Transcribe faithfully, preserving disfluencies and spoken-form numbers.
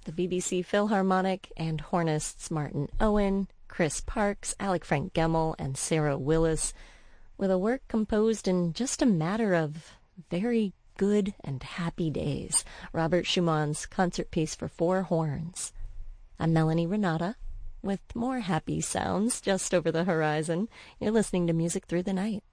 the B B C Philharmonic and hornists Martin Owen, Chris Parks, Alec Frank Gemmell, and Sarah Willis, with a work composed in just a matter of very good and happy days, Robert Schumann's concert piece for four horns. I'm Melanie Renata, with more happy sounds just over the horizon. You're listening to Music Through the Night.